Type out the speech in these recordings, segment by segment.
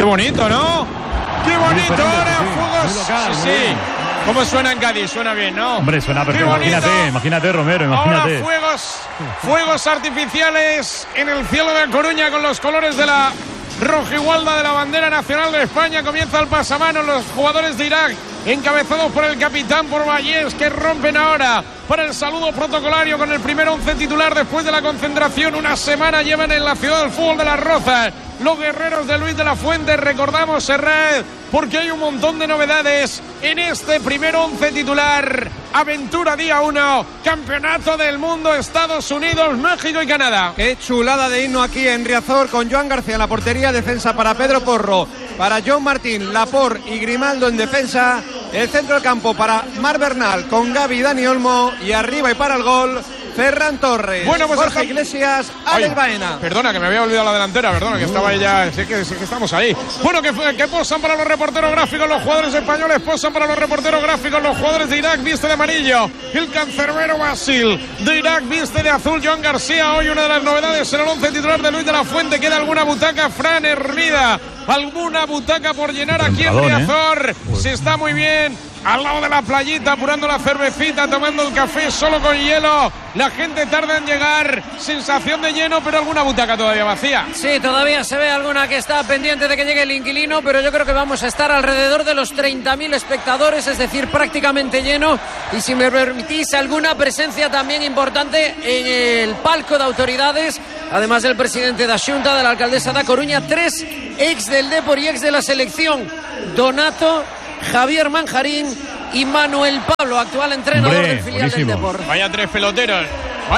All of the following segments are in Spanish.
bonito, ¿no? ¡Qué bonito! Ahora fuegos. Sí. ¿Cómo suena en Cádiz? Suena bien, ¿no? Hombre, suena perfecto. Imagínate, Romero, imagínate. Ahora fuegos artificiales en el cielo de Coruña con los colores de la rojigualda de la bandera nacional de España. Comienza el pasamanos. Los jugadores de Irak, encabezados por el capitán, por Vallés, que rompen ahora para el saludo protocolario con el primer 11 titular después de la concentración. Una semana llevan en la ciudad del fútbol de Las Rozas los guerreros de Luis de la Fuente. Recordamos, Serrat, porque hay un montón de novedades en este primer 11 titular. Aventura día 1, Campeonato del Mundo, Estados Unidos, México y Canadá. Qué chulada de himno aquí en Riazor, con Joan García en la portería, defensa para Pedro Porro, para John Martín, Laporte y Grimaldo en defensa. El centro del campo para Marc Bernal con Gavi y Dani Olmo, y arriba y para el gol Ferran Torres, bueno, pues Jorge Iglesias, Alex Baena. Perdona, que me había olvidado la delantera, perdona, que estaba ella, sí que estamos ahí. Bueno, que posan para los reporteros gráficos los jugadores españoles, posan para los reporteros gráficos los jugadores de Irak, viste de amarillo el cancerbero Basil de Irak, viste de azul Joan García. Hoy una de las novedades en el 11 titular de Luis de la Fuente. Queda alguna butaca, Fran Hermida, alguna butaca por llenar aquí en Riazor. Se está muy bien al lado de la playita, apurando la cervecita, tomando el café solo con hielo. La gente tarda en llegar, sensación de lleno, pero alguna butaca todavía vacía. Sí, todavía se ve alguna que está pendiente de que llegue el inquilino, pero yo creo que vamos a estar alrededor de los 30.000 espectadores, es decir, prácticamente lleno. Y si me permitís, alguna presencia también importante en el palco de autoridades, además del presidente da Xunta, de la alcaldesa da Coruña, 3 ex del Depor y ex de la selección: Donato, Javier Manjarín y Manuel Pablo, actual entrenador del filial del Depor. Vaya tres peloteros,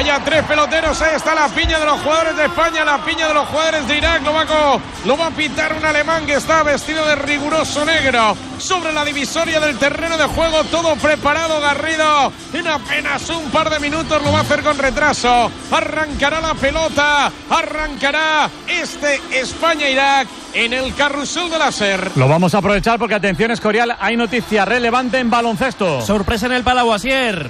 ahí está la piña de los jugadores de España, la piña de los jugadores de Irak. Lo va a pitar un alemán que está vestido de riguroso negro sobre la divisoria del terreno de juego. Todo preparado, Garrido, en apenas un par de minutos lo va a hacer con retraso. Arrancará la pelota, arrancará este España-Irak en el carrusel de la SER. Lo vamos a aprovechar porque, atención, Escorial, hay noticia relevante en baloncesto. Sorpresa en el Palau, Asier.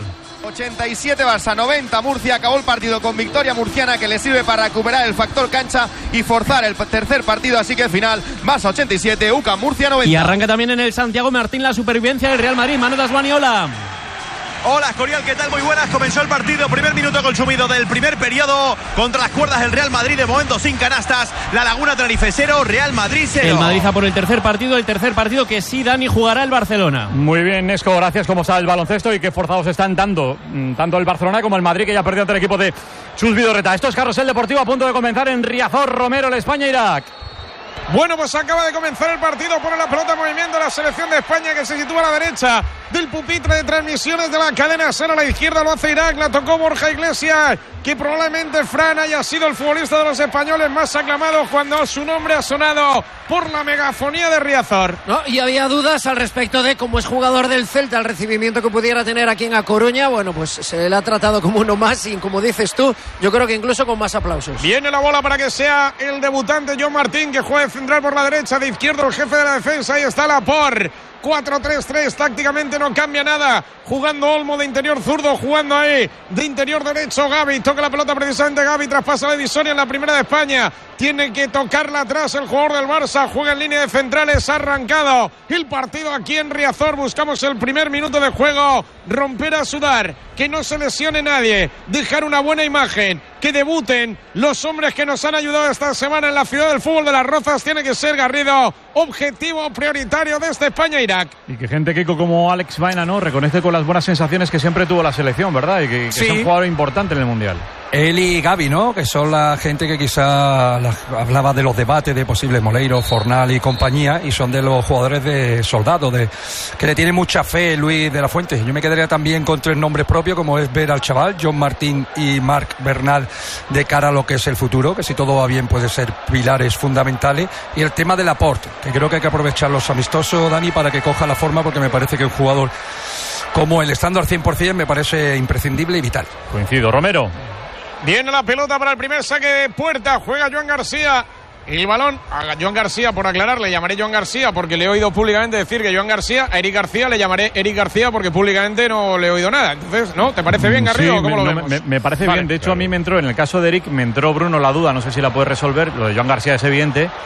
87 Barça, 90 Murcia. Acabó el partido con victoria murciana que le sirve para recuperar el factor cancha y forzar el tercer partido. Así que al final, Barça 87, UCAM Murcia 90. Y arranca también en el Santiago Martín la supervivencia del Real Madrid. Manu Dasguaniola. Hola, Escorial, ¿qué tal? Muy buenas. Comenzó el partido, primer minuto consumido del primer periodo. Contra las cuerdas el Real Madrid, de momento sin canastas. La Laguna Tenerife 0, Real Madrid 0. El Madrid va por el tercer partido que sí, Dani, jugará el Barcelona. Muy bien, Nesco, gracias. ¿Cómo está el baloncesto y qué forzados están tanto el Barcelona como el Madrid, que ya perdió ante el equipo de Chus Vidorreta? Esto es Carrusel Deportivo, a punto de comenzar en Riazor. Romero, el España-Irak. Bueno, pues acaba de comenzar el partido. Pone la pelota en movimiento la selección de España, que se sitúa a la derecha del pupitre de transmisiones de la cadena SER. A la izquierda lo hace Irak, la tocó Borja Iglesias, que probablemente Fran haya sido el futbolista de los españoles más aclamados cuando su nombre ha sonado por la megafonía de Riazor. No, y había dudas al respecto de cómo es jugador del Celta, el recibimiento que pudiera tener aquí en A Coruña. Bueno, pues se le ha tratado como uno más y, como dices tú, yo creo que incluso con más aplausos. Viene la bola para que sea el debutante John Martín, que juegue central por la derecha, de izquierdo el jefe de la defensa. Ahí está Laporte. 4-3-3, tácticamente no cambia nada. Jugando Olmo de interior zurdo, jugando ahí de interior derecho Gavi. Toca la pelota precisamente Gavi, traspasa la divisoria en la primera de España. Tiene que tocarla atrás el jugador del Barça. Juega en línea de centrales, ha arrancado el partido aquí en Riazor. Buscamos el primer minuto de juego. Romper a sudar, que no se lesione nadie, dejar una buena imagen, que debuten los hombres que nos han ayudado esta semana en la ciudad del fútbol de Las Rozas. Tiene que ser, Garrido, objetivo prioritario de este España-Irak. Y que gente, Kiko, como Alex Baena, ¿no?, reconoce con las buenas sensaciones que siempre tuvo la selección, ¿verdad? Y que sí, son jugadores importantes en el Mundial. Él y Gavi, ¿no?, que son la gente que quizá hablaba de los debates de posibles Moleiro, Fornal y compañía, y son de los jugadores de soldados, que le tiene mucha fe Luis de la Fuente. Yo me quedaría también con 3 nombres propios, como es ver al chaval, John Martín y Marc Bernal, de cara a lo que es el futuro, que si todo va bien puede ser pilares fundamentales. Y el tema del Laporte, que creo que hay que aprovechar los amistosos, Dani, para que coja la forma, porque me parece que un jugador como él, estando al 100%, me parece imprescindible y vital. Coincido. Romero. Viene la pelota para el primer saque de puerta. Juega Joan García. El balón a Joan García, por aclarar, le llamaré Joan García porque le he oído públicamente decir que Joan García. A Eric García le llamaré Eric García porque públicamente no le he oído nada. Entonces, ¿no? ¿Te parece bien, Garrido? Sí, ¿Cómo lo vemos? Me parece bien. De hecho, a mí me entró, en el caso de Eric, me entró, Bruno, la duda. No sé si la puede resolver. Lo de Joan García es evidente.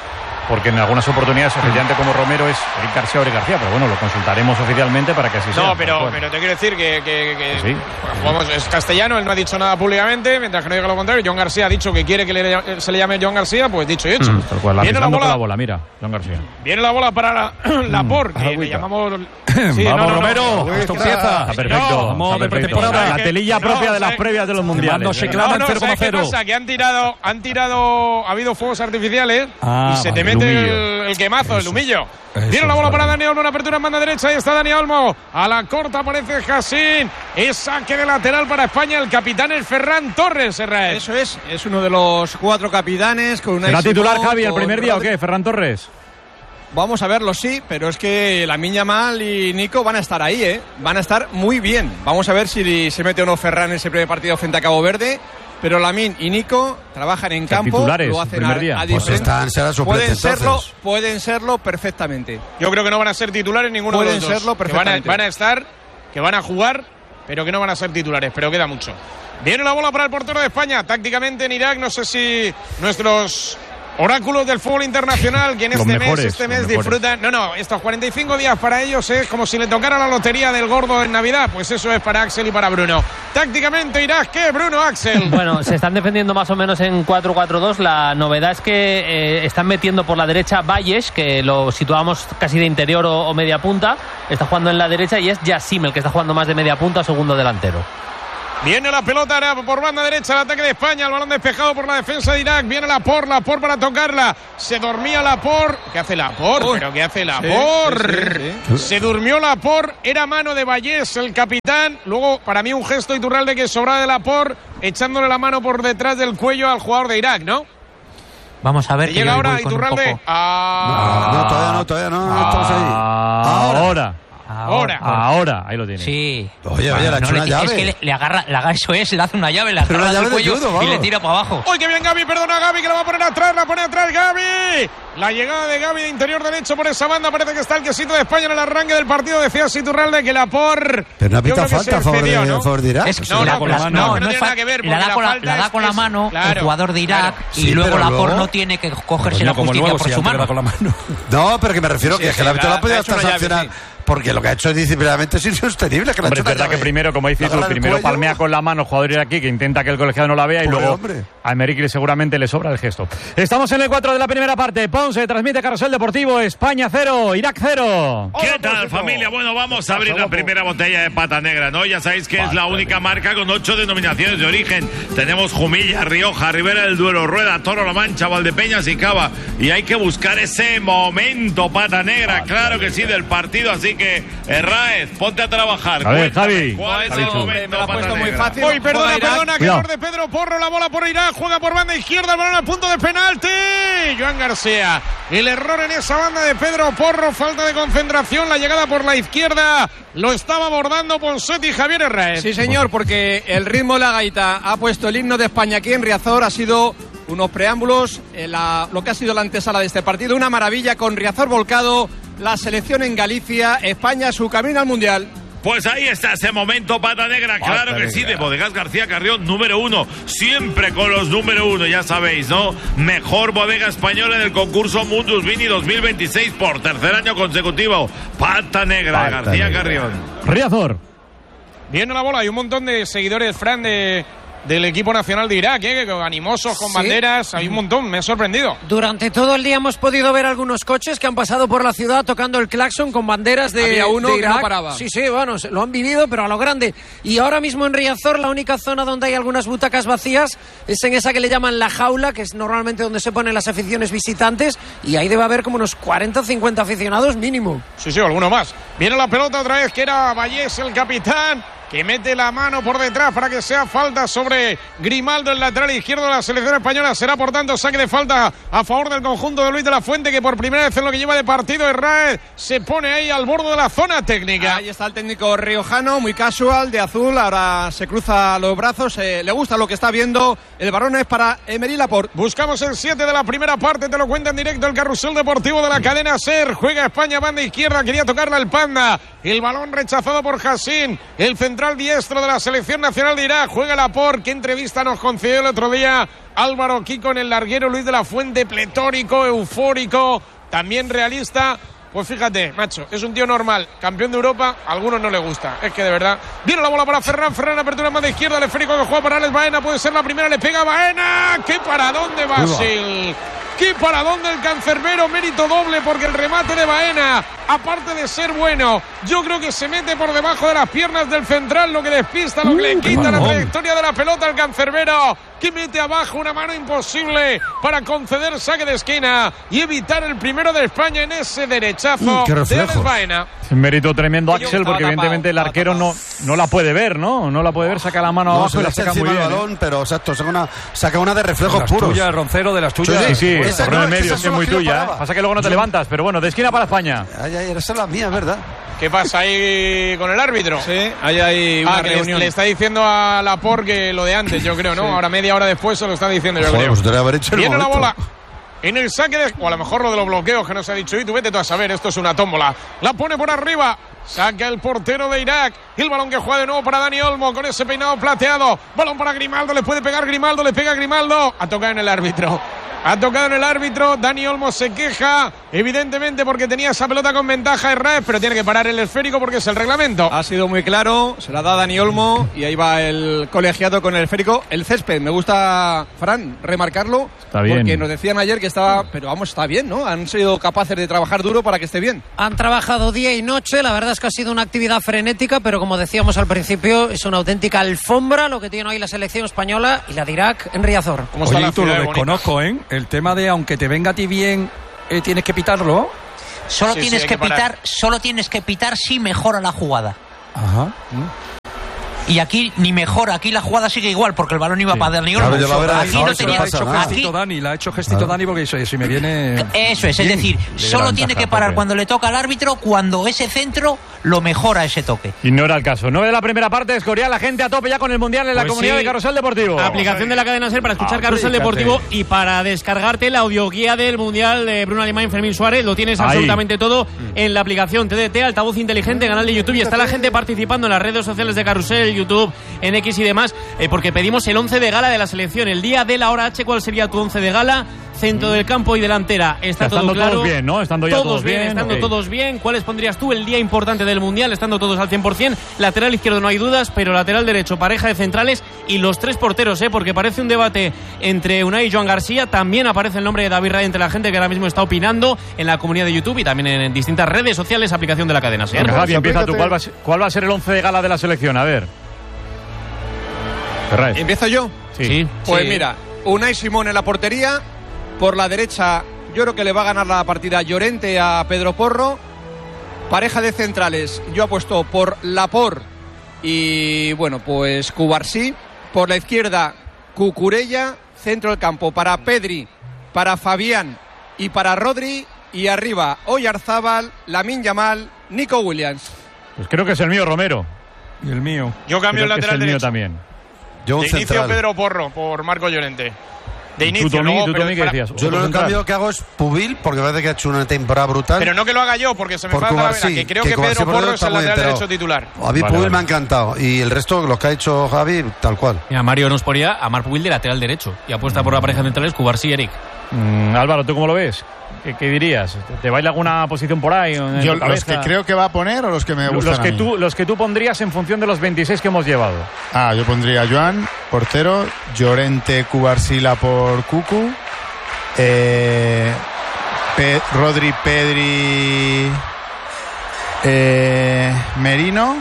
porque en algunas oportunidades efectivamente como Romero es Eric García o Eric García, pero bueno, lo consultaremos oficialmente para que así sea. No, pero te quiero decir que sí. Vamos, es castellano, él no ha dicho nada públicamente, mientras que no diga lo contrario. John García ha dicho que quiere que se le llame John García, pues dicho y hecho. Tal cual, viene la bola, mira, John García. Viene la bola para Laporte, que le llamamos... Sí, vamos, Romero, esto empieza. Está perfecto. Vamos de perfecto. pretemporada. La telilla propia de las previas de los mundiales. No se clama en 0,0. ¿Qué pasa? Que han tirado, ha habido fuegos artificiales y se te mete el quemazo, el humillo. Viene la bola para Dani Olmo, una apertura en banda derecha, ahí está Dani Olmo, a la corta aparece Hassin, es saque de lateral para España, el capitán es Ferran Torres, Herrera. Eso es uno de los 4 capitanes con una... ¿Será titular Javi el primer día o qué, Ferran Torres? Vamos a verlo, sí, pero es que Lamine Yamal y Nico van a estar ahí, van a estar muy bien. Vamos a ver si se mete o no Ferran en ese primer partido frente a Cabo Verde. Pero Lamine y Nico trabajan en campo, titulares, lo hacen primer día. a Pues serán suplentes, pueden serlo perfectamente. Yo creo que no van a ser titulares ninguno de los dos. Pueden serlo perfectamente. Que van a estar, que van a jugar, pero que no van a ser titulares, pero queda mucho. Viene la bola para el portero de España, tácticamente en Irak, no sé si nuestros oráculos del fútbol internacional, que en este mes disfrutan. No, estos 45 días para ellos es como si le tocara la lotería del gordo en Navidad. Pues eso es para Axel y para Bruno. Tácticamente Irak, ¿qué, Bruno, Axel? Bueno, se están defendiendo más o menos en 4-4-2. La novedad es que están metiendo por la derecha Valles, que lo situamos casi de interior o media punta. Está jugando en la derecha, y es Yassim el que está jugando más de media punta o segundo delantero. Viene la pelota por banda derecha, el ataque de España, el balón despejado por la defensa de Irak. Viene Laporte para tocarla. Se dormía Laporte. ¿Qué hace Laporte? ¿Pero qué hace Laporte? Sí. Se durmió Laporte. Era mano de Vallés, el capitán. Luego, para mí, un gesto Iturralde que sobraba de Laporte, echándole la mano por detrás del cuello al jugador de Irak, ¿no? Vamos a ver. Llega ahora Iturralde. No, todavía no. Estamos ahí. Ahora, ahí lo tiene. Sí. Oye, le ha hecho una llave. Es que le agarra, eso es, le hace una llave, le agarra el cuello y le tira para abajo. ¡Uy, qué bien Gavi! Perdona Gavi, que la va a poner atrás, la pone atrás Gavi. La llegada de Gavi de interior derecho por esa banda, parece que está el quesito de España en el arranque del partido. Decía Iturralde que Laporte... Pero no ha pitado falta a favor de Irak. No tiene nada que ver. La da con la mano el jugador de Irak y luego Laporte no tiene que cogerse la justicia por su mano. No, pero que me refiero que el árbitro la ha podido hasta sancionar. Porque lo que ha hecho disciplinariamente es insostenible. Hombre, es verdad que primero, como dices tú, primero palmea con la mano el jugador iraquí, que intenta que el colegiado no la vea, y luego a Emerick seguramente le sobra el gesto. Estamos en el 4 de la primera parte. Ponce transmite Carrusel Deportivo. España 0, Irak 0. ¿Qué tal, familia? Bueno, vamos a abrir la primera botella de Pata Negra, ¿no? Ya sabéis que es la única marca con 8 denominaciones de origen. Tenemos Jumilla, Rioja, Ribera del Duero, Rueda, Toro, La Mancha, Valdepeñas y Cava. Y hay que buscar ese momento, Pata Negra, claro que sí, del partido. Así que, Herráez, ponte a trabajar. A ver, Javi. ¿Cuál es el momento? Me lo ha puesto muy fácil. Uy, perdona, que error de Pedro Porro. La bola por Irak, juega por banda izquierda, el balón a punto de penalti. Joan García. El error en esa banda de Pedro Porro, falta de concentración. La llegada por la izquierda lo estaba abordando Ponset y Javier Herráez. Sí, señor, porque el ritmo de la gaita ha puesto el himno de España aquí en Riazor. Ha sido unos preámbulos, lo que ha sido la antesala de este partido. Una maravilla con Riazor volcado. La selección en Galicia, España, su camino al Mundial. Pues ahí está ese momento, Pata Negra, claro que sí, de Bodegas García Carrión, número 1, siempre con los número 1, ya sabéis, ¿no? Mejor bodega española en el concurso Mundus Vini 2026 por tercer año consecutivo. Pata Negra, García Carrión. Riazor. Viene la bola, hay un montón de seguidores, Fran, del equipo nacional de Irak, animosos, con banderas, hay un montón, me ha sorprendido. Durante todo el día hemos podido ver algunos coches que han pasado por la ciudad tocando el claxon con banderas de Había uno de Irak. que no paraba. Sí, bueno, lo han vivido, pero a lo grande. Y ahora mismo en Riazor, la única zona donde hay algunas butacas vacías es en esa que le llaman la jaula, que es normalmente donde se ponen las aficiones visitantes, y ahí debe haber como unos 40 o 50 aficionados mínimo. Sí, alguno más. Viene la pelota otra vez, que era Vallés, el capitán, que mete la mano por detrás para que sea falta sobre Grimaldo, el lateral izquierdo de la selección española. Será, por tanto, saque de falta a favor del conjunto de Luis de la Fuente, que por primera vez en lo que lleva de partido, Herráez se pone ahí al borde de la zona técnica. Ahí está el técnico riojano, muy casual, de azul. Ahora se cruza los brazos, le gusta lo que está viendo. El balón es para Emery Laporte. Buscamos el 7 de la primera parte, te lo cuenta en directo el Carrusel Deportivo de la cadena SER. Juega España, banda izquierda, quería tocarla el Panda. El balón rechazado por Hassin, el central central diestro de la selección nacional de Irak. Juega Laporte. ¿Qué entrevista nos concedió el otro día Álvaro Kiko en el larguero? Luis de la Fuente, pletórico, eufórico, también realista. Pues fíjate, macho, es un tío normal, campeón de Europa, a algunos no le gusta, es que de verdad. Viene la bola para Ferran, apertura más de izquierda, el esférico que juega para Alex Baena, puede ser la primera, le pega a Baena. ¡Qué paradón de Basil! ¡Qué paradón del cancerbero! Mérito doble porque el remate de Baena, aparte de ser bueno, yo creo que se mete por debajo de las piernas del central, lo que despista, lo que le quita la trayectoria de la pelota al cancerbero, que mete abajo una mano imposible para conceder saque de esquina y evitar el primero de España en ese derechazo de Alex Baena. Un mérito tremendo, Axel, porque evidentemente el arquero no la puede ver, ¿no? No la puede ver, saca la mano abajo y la saca muy bien. Balón, pero exacto, saca una de reflejos puros. Tuya, Roncero, de las tuyas. Sí, correr en medio, es muy tuya. Pasa que luego no te levantas, pero bueno, de esquina para España. Esa es la mía, ¿verdad? ¿Qué pasa ahí con el árbitro? Sí, hay una reunión. Le está diciendo a Laporte que lo de antes, yo creo, ¿no? Sí. Ahora media hora después se lo está diciendo, yo creo. Pues viene la bola en el saque o a lo mejor lo de los bloqueos que nos ha dicho. Y tú vete tú a saber, esto es una tómbola. La pone por arriba. Saca el portero de Irak. El balón que juega de nuevo para Dani Olmo con ese peinado plateado. Balón para Grimaldo. Le puede pegar Grimaldo. Le pega Grimaldo. Ha tocado en el árbitro. Dani Olmo se queja, evidentemente porque tenía esa pelota con ventaja Herrera, pero tiene que parar el esférico porque es el reglamento. Ha sido muy claro, se la da Dani Olmo y ahí va el colegiado con el esférico. El césped, me gusta, Fran, remarcarlo, está bien. Porque nos decían ayer que estaba, pero vamos, está bien, ¿no? Han sido capaces de trabajar duro para que esté bien. Han trabajado día y noche, la verdad es que ha sido una actividad frenética, pero como decíamos al principio, es una auténtica alfombra lo que tiene hoy la selección española y la de Irak en Riazor. Oye, tú lo desconozco, ¿eh? El tema de aunque te venga a ti bien, tienes que pitarlo. Solo tienes que pitar si mejora la jugada. Ajá. Y aquí ni mejora, aquí la jugada sigue igual porque el balón iba para Dani Olmo. Aquí no tenía la ha hecho gestito Dani porque si me viene. Eso es decir, solo tiene que parar cuando le toca al árbitro, cuando ese centro lo mejora ese toque. Y no era el caso. 9 de la primera parte, Escorial, la gente a tope ya con el Mundial en la comunidad de Carrusel Deportivo. Aplicación de la cadena SER para escuchar Carrusel Deportivo y para descargarte la audioguía del Mundial de Bruno Alemán y Fermín Suárez. Lo tienes absolutamente todo en la aplicación TDT, altavoz inteligente, canal de YouTube, y está la gente participando en las redes sociales de Carrusel, YouTube, en X y demás, porque pedimos el 11 de gala de la selección. El día de la hora H, ¿cuál sería tu 11 de gala? Centro del campo y delantera. Está todo claro. Todos bien, ¿no? Estando ya todos bien. Estando todos bien. ¿Cuáles pondrías tú el día importante del Mundial? Estando todos al 100%. Lateral izquierdo no hay dudas, pero lateral derecho, pareja de centrales y los tres porteros, porque parece un debate entre Unai y Joan García. También aparece el nombre de David Raya entre la gente que ahora mismo está opinando en la comunidad de YouTube y también en distintas redes sociales, aplicación de la cadena SER. Javi, empieza tú. ¿Cuál va a ser el 11 de gala de la selección? A ver. ¿Empiezo yo? Sí. Pues mira, Unai Simón en la portería. Por la derecha, yo creo que le va a ganar la partida Llorente a Pedro Porro. Pareja de centrales, yo apuesto por Laporte y, bueno, pues Cubarsí. Por la izquierda, Cucurella. Centro del campo para Pedri, para Fabián y para Rodri. Y arriba, Oyarzábal, Lamine Yamal, Nico Williams. Pues creo que es el mío, Romero. Y el mío. Yo cambio el lateral derecho. Mío también. De inicio Pedro Porro por Marco Llorente. De inicio, ¿Tú, Tommy, ¿qué decías? Yo lo cambio que hago es Pubil, porque parece que ha hecho una temporada brutal. Pero no que lo haga yo, porque se me falta la vera, que creo que Pedro Porro es el lateral derecho titular. A mí Pubil me ha encantado. Y el resto, los que ha hecho Javi, tal cual. Mira, Mario nos ponía a Marc Pubil de lateral derecho y apuesta por la pareja de centrales Cubarsí y Eric. Álvaro, ¿tú cómo lo ves? ¿Qué dirías? ¿Te baila alguna posición por ahí? Yo, ¿los que creo que va a poner o los que me gustan? Los que tú pondrías en función de los 26 que hemos llevado. Yo pondría a Joan, portero, Llorente, Cubarsila por Cucu, Rodri, Pedri, Merino,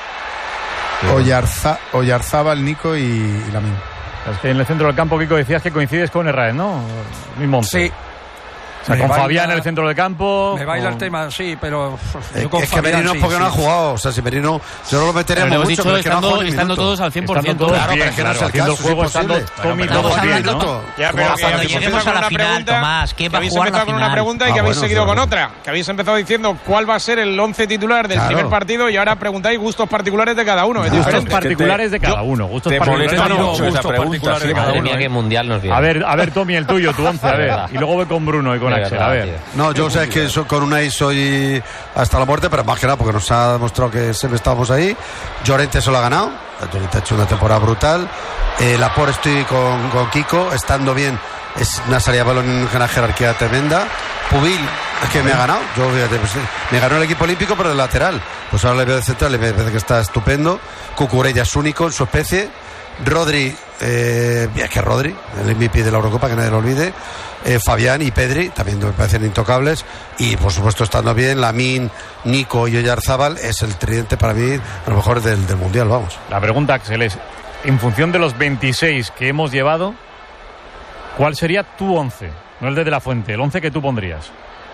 Oyarzábal, Nico y Lamine. Es que en el centro del campo, Kiko, decías que coincides con Herrera, ¿no? Mismo. Sí. O sea, con Fabián en el centro del campo. Me baila el tema, sí, pero. Es que Merino es porque no ha jugado. O sea, si Merino. Yo no lo meteremos mucho, pero estando todos al 100%. Claro, pero es que no es el caso, es imposible. Estamos hablando cuando lleguemos a la final, Tomás. ¿Qué va a jugar la final? Habéis empezado con una pregunta y que habéis seguido con otra. Que habéis empezado diciendo cuál va a ser el 11 titular del primer partido y ahora preguntáis gustos particulares de cada uno. Gustos particulares de cada uno. Gustos particulares de cada uno. Madre mía, qué mundial nos viene. A ver, Tommy, el tuyo, tu 11, a ver. Y luego voy con Bruno y con Axel, a ver. No, yo sé que con Unai soy hasta la muerte, pero más que nada porque nos ha demostrado que siempre estábamos ahí. Llorente se lo ha ganado. Llorente ha hecho una temporada brutal. Laporte estoy con Kiko, estando bien. Es una salida de balón en una jerarquía tremenda. Pubil, es que me ha ganado. Yo, pues, me ganó el equipo olímpico, pero de lateral. Pues ahora le veo de central y me parece que está estupendo. Cucurella es único en su especie. Rodri, es que Rodri, el MVP de la Eurocopa, que nadie lo olvide. Fabián y Pedri también me parecen intocables. Y por supuesto, estando bien, Lamine, Nico y Oyarzábal es el tridente para mí, a lo mejor del mundial, vamos. La pregunta, Axel, es: en función de los 26 que hemos llevado, ¿cuál sería tu 11? No el de la Fuente, el 11 que tú pondrías.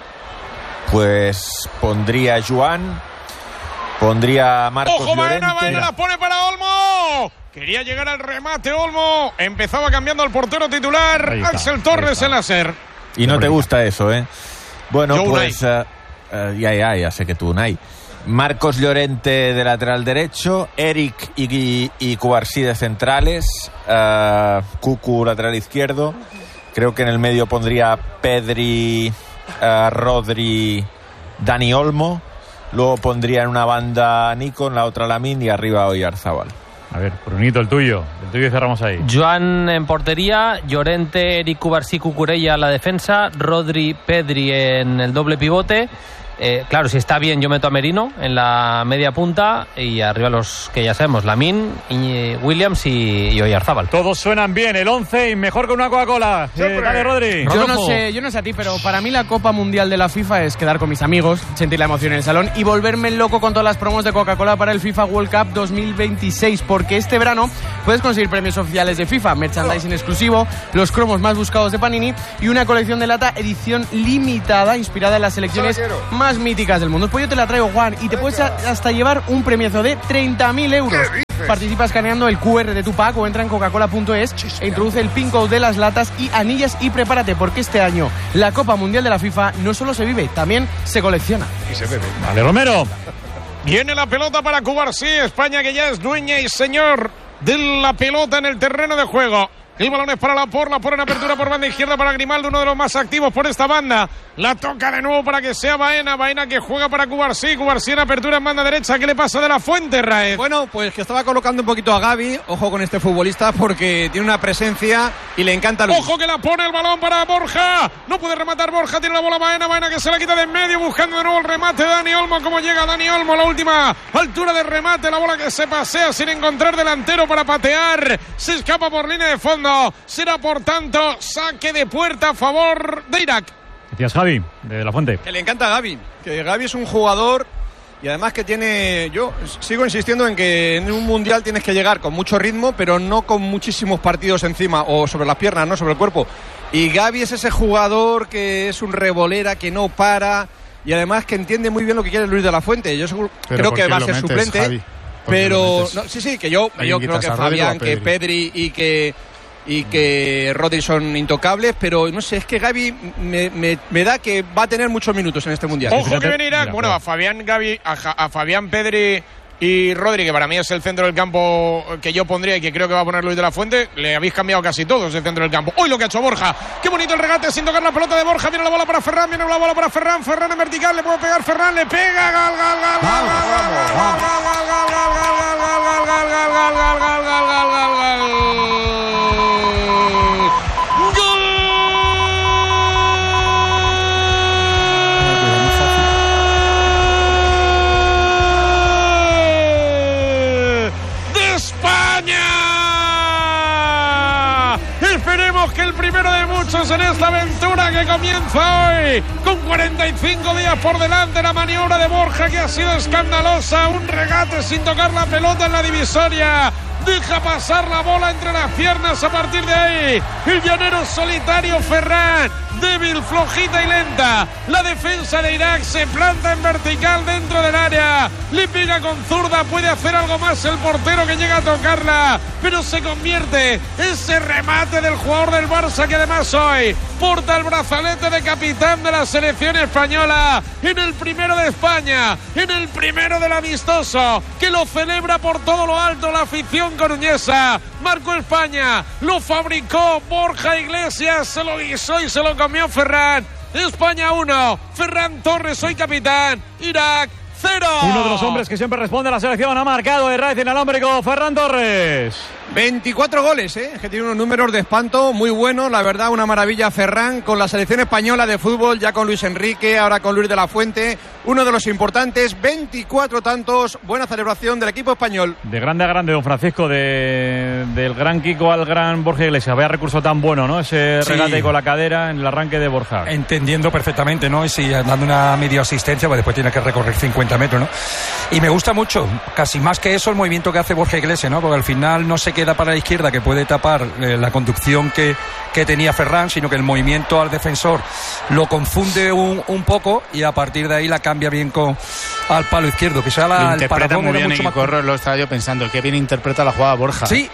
Pues pondría a Joan, pondría a Marcos ¡Ojo, Llorente. Baena la pone para Olmo! Quería llegar al remate Olmo. Empezaba cambiando al portero titular. Axel Torres en la SER. Y no te gusta eso, ¿eh? Bueno, pues ya sé que tú, Unai. Marcos Llorente de lateral derecho, Eric y Cubarsí de centrales, Cucu lateral izquierdo. Creo que en el medio pondría Pedri, Rodri, Dani Olmo. Luego pondría en una banda Nico, en la otra Lamine y arriba Oyarzábal. A ver, Brunito, el tuyo y cerramos ahí. Joan en portería, Llorente, Eric, Cubarsí, Cucurella a la defensa, Rodri, Pedri en el doble pivote. Claro, si está bien yo meto a Merino en la media punta y arriba los que ya sabemos, Lamine, Williams y Oyarzábal. Todos suenan bien, el 11 y mejor con una Coca-Cola. Dale, Rodri. Yo no sé a ti, pero para mí la Copa Mundial de la FIFA es quedar con mis amigos, sentir la emoción en el salón y volverme loco con todas las promos de Coca-Cola para el FIFA World Cup 2026, porque este verano puedes conseguir premios oficiales de FIFA, merchandising exclusivo, los cromos más buscados de Panini y una colección de lata edición limitada inspirada en las selecciones más míticas del mundo. Pues yo te la traigo, Juan, y te puedes hasta llevar un premiazo de 30.000 euros. Participa escaneando el QR de tu pack o entra en coca-cola.es e introduce el PIN code de las latas y anillas y prepárate, porque este año la Copa Mundial de la FIFA no solo se vive, también se colecciona. Y se bebe. Vale, Romero. Viene la pelota para Cubarsí. España, que ya es dueña y señor de la pelota en el terreno de juego. El balón es para Laporte en apertura por banda izquierda para Grimaldo, uno de los más activos por esta banda. La toca de nuevo para que sea Baena que juega para Cubarsí en apertura en banda derecha. ¿Qué le pasa de la Fuente, Raez? Bueno, pues que estaba colocando un poquito a Gavi. Ojo con este futbolista porque tiene una presencia y le encanta Luis. Ojo que la pone el balón para Borja. No puede rematar Borja, tiene la bola Baena que se la quita de en medio, buscando de nuevo el remate de Dani Olmo. ¿Cómo llega Dani Olmo a la última altura de remate? La bola que se pasea sin encontrar delantero para patear. Se escapa por línea de fondo. Será, por tanto, saque de puerta a favor de Irak. Decías, Javi, de la Fuente. Que le encanta a Gavi. Que Gavi es un jugador y además que tiene... Yo sigo insistiendo en que en un mundial tienes que llegar con mucho ritmo, pero no con muchísimos partidos encima o sobre las piernas, no sobre el cuerpo. Y Gavi es ese jugador que es un revolera, que no para y además que entiende muy bien lo que quiere Luis de la Fuente. Yo creo que va a ser suplente, Javi? Pero no, sí, que yo creo que Fabián, que Pedri y que Rodri son intocables, pero no sé, es que Gavi me da que va a tener muchos minutos en este mundial. Ojo que viene Irak. Bueno, a Fabián, Gavi, a Fabián, Pedri y Rodri, que para mí es el centro del campo que yo pondría y que creo que va a poner Luis de la Fuente. Le habéis cambiado casi todos el centro del campo. Hoy lo que ha hecho Borja, qué bonito el regate sin tocar la pelota de Borja. Viene la bola para Ferran, Ferran en vertical, le puede pegar Ferran, le pega, que el primero de muchos en esta aventura que comienza hoy con 45 días por delante. La maniobra de Borja, que ha sido escandalosa, un regate sin tocar la pelota en la divisoria, deja pasar la bola entre las piernas. A partir de ahí el llanero solitario Ferran, débil, flojita y lenta. La defensa de Irak se planta en vertical dentro del área, le pega con zurda, puede hacer algo más el portero que llega a tocarla, pero se convierte ese remate del jugador del Barça, que además hoy porta el brazalete de capitán de la selección española, en el primero de España, en el primero del amistoso, que lo celebra por todo lo alto la afición coruñesa. Marcó España, lo fabricó Borja Iglesias, se lo guisó y se lo comió Ferran. España 1, Ferran Torres, soy capitán, Irak 0. Uno de los hombres que siempre responde a la selección ha marcado el Racing Alámbrico, Ferran Torres. 24 goles, que tiene unos números de espanto muy buenos, la verdad, una maravilla Ferran con la selección española de fútbol, ya con Luis Enrique, ahora con Luis de la Fuente, uno de los importantes, 24 tantos, buena celebración del equipo español. De grande a grande, don Francisco, del gran Kiko al gran Borja Iglesias, vaya recurso tan bueno, ¿no? Ese regate con la cadera en el arranque de Borja. Entendiendo perfectamente, ¿no? Y si dando una medio asistencia, pues después tiene que recorrer 50 metros, ¿no? Y me gusta mucho, casi más que eso, el movimiento que hace Borja Iglesias, ¿no? Porque al final no se queda para la izquierda, que puede tapar la conducción que tenía Ferran, sino que el movimiento al defensor lo confunde un poco y a partir de ahí la cambia bien al palo izquierdo. Quizá el paradón muy era bien, mucho más... Corro, lo estaba yo pensando, que bien interpreta la jugada Borja. Sí,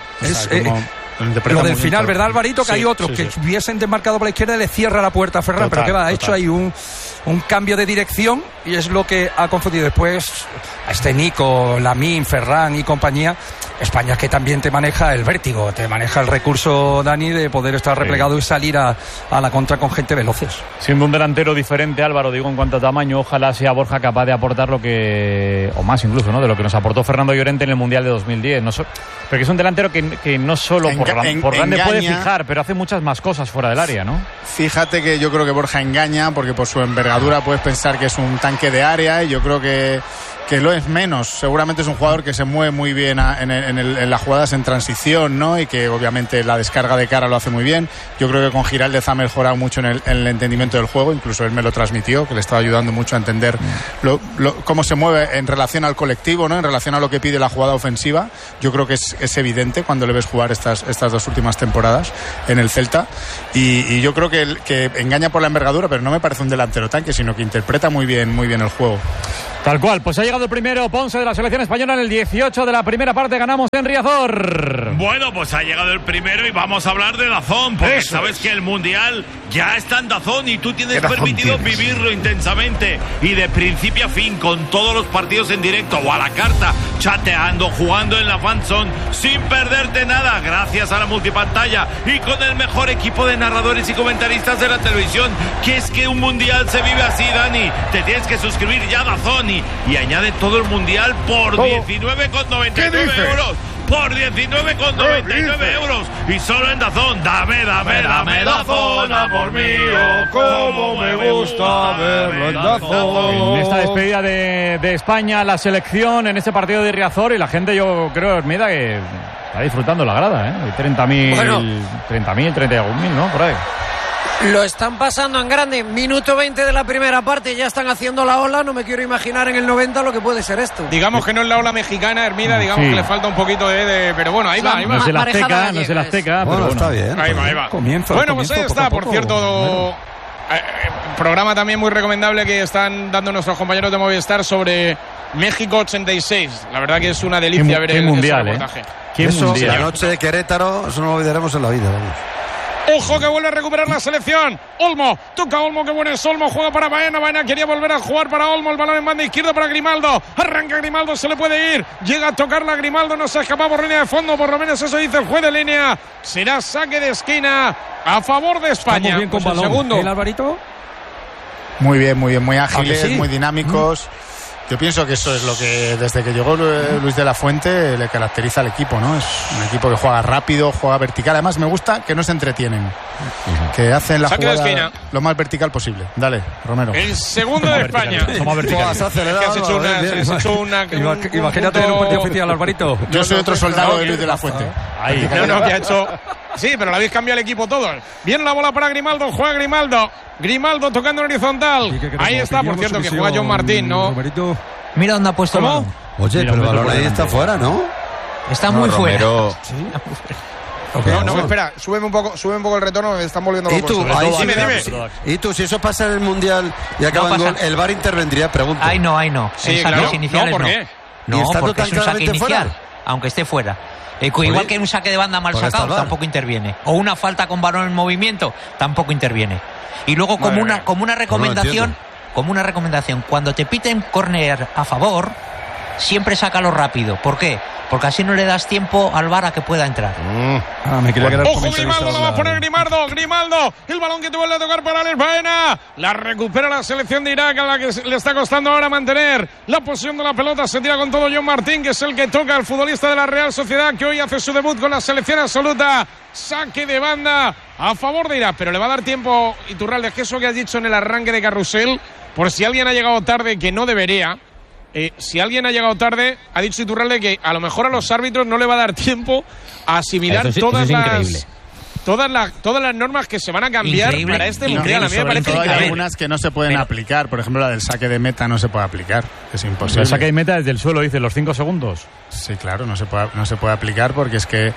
lo del final, ¿verdad, Alvarito? Que hay otros que hubiesen desmarcado por la izquierda y le cierra la puerta a Ferran, pero que va, ha hecho ahí un cambio de dirección y es lo que ha confundido después a Nico, Lamine, Ferran y compañía. España es que también te maneja el vértigo, te maneja el recurso, Dani, de poder estar replegado y salir a la contra con gente veloces. Siendo un delantero diferente, Álvaro, digo, en cuanto a tamaño, ojalá sea Borja capaz de aportar lo que, o más incluso, ¿no? De lo que nos aportó Fernando Llorente en el Mundial de 2010. Porque es un delantero que no solo por grande puede fijar, pero hace muchas más cosas fuera del área, ¿no? Fíjate que yo creo que Borja engaña, porque por su envergadura puedes pensar que es un tanque de área, y yo creo que lo es menos. Seguramente es un jugador que se mueve muy bien en las jugadas en transición, ¿no? Y que obviamente la descarga de cara lo hace muy bien. Yo creo que con Giraldez ha mejorado mucho en el entendimiento del juego, incluso él me lo transmitió, que le estaba ayudando mucho a entender cómo se mueve en relación al colectivo, ¿no? En relación a lo que pide la jugada ofensiva. Yo creo que es evidente cuando le ves jugar estas dos últimas temporadas en el Celta, y yo creo que engaña por la envergadura, pero no me parece un delantero tanque, sino que interpreta muy bien el juego. Tal cual, pues ha llegado el primero Ponce de la selección española en el 18 de la primera parte, ganamos en Riazor. Bueno, pues ha llegado el primero y vamos a hablar de DAZN, porque sabes que el Mundial ya está en DAZN y tú tienes permitido vivirlo intensamente y de principio a fin, con todos los partidos en directo o a la carta, chateando, jugando en la fanzone, sin perderte nada, gracias a la multipantalla y con el mejor equipo de narradores y comentaristas de la televisión. Que es que un Mundial se vive así, Dani. Te tienes que suscribir ya a DAZN y añade todo el Mundial por 19,99 euros. Por 19,99 euros. Y solo en DAZN. Dame DAZN a por mí. Oh, cómo me gusta verlo en DAZN. En esta despedida de España, la selección en este partido de Riazor, y la gente, yo creo, Hermida, que está disfrutando la grada, ¿eh? 30.000, 31.000, ¿no? Por ahí. Lo están pasando en grande. Minuto 20 de la primera parte, ya están haciendo la ola. No me quiero imaginar en el 90 lo que puede ser esto. Digamos que no es la ola mexicana, Hermida, digamos que le falta un poquito de... Pero bueno, ahí va. No es el Azteca, bueno, pero está bien. Ahí va. Comienzo, pues ahí está, por cierto... Programa también muy recomendable que están dando nuestros compañeros de Movistar sobre México 86. La verdad que es una delicia ver ese reportaje. La noche de Querétaro, eso no lo olvidaremos en la vida, vamos. Ojo que vuelve a recuperar la selección. Olmo, toca Olmo, que bueno es Olmo, juega para Baena. Baena quería volver a jugar para Olmo, el balón en banda izquierda para Grimaldo. Arranca Grimaldo, se le puede ir. Llega a tocarla Grimaldo, no se escapa por línea de fondo, por lo menos eso dice el juez de línea. Será saque de esquina a favor de España. Muy bien con balón. Segundo. ¿El Alvarito? Muy bien, muy ágiles, muy dinámicos. Yo pienso que eso es lo que desde que llegó Luis de la Fuente le caracteriza al equipo, ¿no? Es un equipo que juega rápido, juega vertical. Además me gusta que no se entretienen, que hacen la jugada lo más vertical posible. Dale, Romero. El segundo de España. Somos verticales. Imagínate en un partido oficial, Alvarito. Yo soy otro soldado de Luis de la Fuente. Ahí. No, que ha hecho... Sí, pero la habéis cambiado el equipo todos. Viene la bola para Grimaldo, juega Grimaldo tocando en horizontal. Ahí está, por cierto, que juega John Martín, ¿no? Mira dónde ha puesto el balón. Oye, pero el balón ahí está fuera, ¿no? Está muy fuera. No, espera, súbeme un poco el retorno, me están volviendo locos. Dime. Y tú, si eso pasa en el Mundial y acaba en gol, ¿el VAR intervendría? Pregunta. Ahí no. Sí, en saques iniciales ¿por qué? No, porque es un saque inicial, aunque esté fuera. Igual que un saque de banda mal sacado, tampoco interviene. O una falta con balón en movimiento, tampoco interviene. Y luego como una recomendación, cuando te piten córner a favor, siempre sácalo rápido. ¿Por qué? porque así no le das tiempo al VAR a que pueda entrar. Me quería quedar Ojo, Grimaldo, lo va a poner Grimaldo, el balón que te vuelve a tocar para Alex Baena, la recupera la selección de Irak, a la que le está costando ahora mantener la posición de la pelota. Se tira con todo John Martín, que es el que toca, el futbolista de la Real Sociedad, que hoy hace su debut con la selección absoluta. Saque de banda a favor de Irak, pero le va a dar tiempo, Iturralde, es que eso que has dicho en el arranque de Carrusel, por si alguien ha llegado tarde, que no debería. Si alguien ha llegado tarde, ha dicho Iturralde que a lo mejor a los árbitros no le va a dar tiempo a asimilar todas las normas que se van a cambiar para este mundial. A mí me parece que hay algunas que no se pueden aplicar. Por ejemplo, la del saque de meta no se puede aplicar. Es imposible. El saque de meta desde el suelo, dice, los 5 segundos. Sí, claro, no se puede aplicar porque es que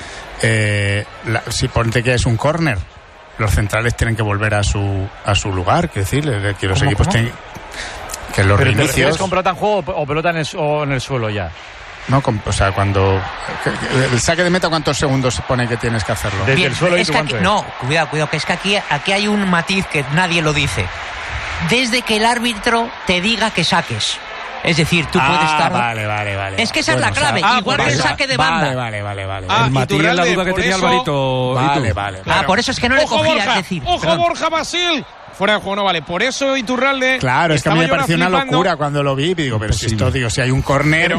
si ponte que es un córner, los centrales tienen que volver a su lugar. Quiero decir, que los equipos tienen que los reinicios. ¿Pero te refieres con pelota en juego o pelota en el suelo ya? No, o sea, cuando el saque de meta, ¿cuántos segundos se pone que tienes que hacerlo? Desde bien, el suelo. Es que aquí, no, cuidado, que es que aquí hay un matiz que nadie lo dice. Desde que el árbitro te diga que saques. Es decir, tú puedes estar... Vale. Es que esa es la clave, igual que el saque de banda. Vale. El matiz es la duda que tenía Alvarito. Vale. Claro. Por eso es que no le cogía, Borja, es decir... Ojo, Borja Basil. Fuera de juego no vale. Por eso Iturralde... Claro, es que a mí me pareció una locura cuando lo vi. Y digo, pero si esto, si hay un córner...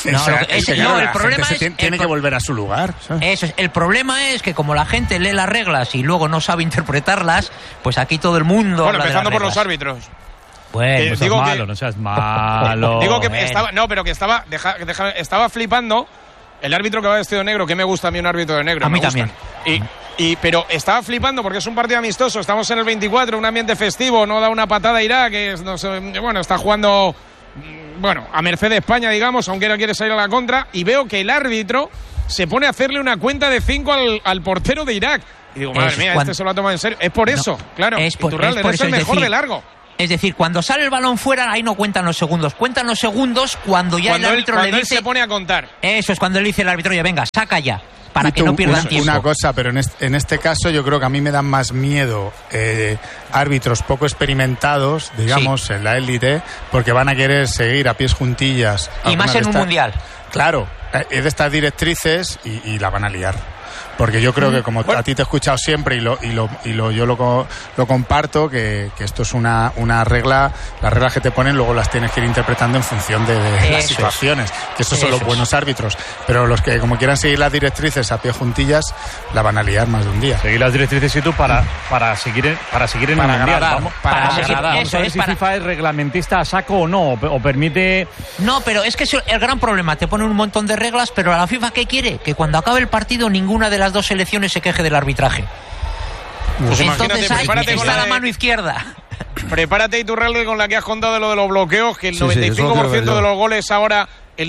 el problema es... Tiene que volver a su lugar. ¿Sabes? Eso es. El problema es que como la gente lee las reglas y luego no sabe interpretarlas, pues aquí todo el mundo... Bueno, empezando por los árbitros. Bueno, no seas malo. Digo que estaba... No, pero que estaba... estaba flipando el árbitro que va vestido de negro, que me gusta a mí un árbitro de negro. A mí también. Pero estaba flipando porque es un partido amistoso, estamos en el 24, un ambiente festivo, no da una patada a Irak, que está jugando a merced de España, digamos, aunque no quiere salir a la contra, y veo que el árbitro se pone a hacerle una cuenta de 5 al portero de Irak. Y digo, madre mía, este se lo ha tomado en serio. Es por eso, claro. Iturralde es el mejor de largo. Es decir, cuando sale el balón fuera, ahí no cuentan los segundos. Cuentan los segundos cuando el árbitro le dice... Él se pone a contar. Eso es cuando él dice el árbitro, ya venga, saca ya, para que no pierdan tiempo. Una cosa, pero en este caso yo creo que a mí me dan más miedo árbitros poco experimentados, digamos, en la élite, porque van a querer seguir a pies juntillas. Y más en un mundial. Claro, es de estas directrices y la van a liar. Porque yo creo que como a ti te he escuchado siempre yo lo comparto, que esto es una regla, las reglas que te ponen luego las tienes que ir interpretando en función de las situaciones, que estos son los buenos árbitros, pero los que como quieran seguir las directrices a pie juntillas la van a liar más de un día. Seguir las directrices y tú para seguir en el mundial, para agradar. Vamos a ver si FIFA es reglamentista a saco o no, o permite... No, pero es que es el gran problema, te pone un montón de reglas, pero a la FIFA ¿qué quiere? Que cuando acabe el partido ninguna de las dos selecciones se queje del arbitraje. Pues entonces ahí está la mano izquierda. Prepárate, Iturralde, con la que has contado de lo de los bloqueos, que el 95% de los goles ahora,